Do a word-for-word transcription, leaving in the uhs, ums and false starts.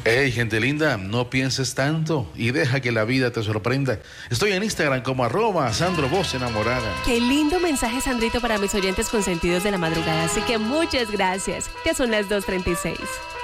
Hey, gente linda, no pienses tanto y deja que la vida te sorprenda. Estoy en Instagram como arroba Sandro Voz Enamorada. Qué lindo mensaje, Sandrito, para mis oyentes consentidos de la madrugada. Así que muchas gracias. Ya son las dos treinta y seis.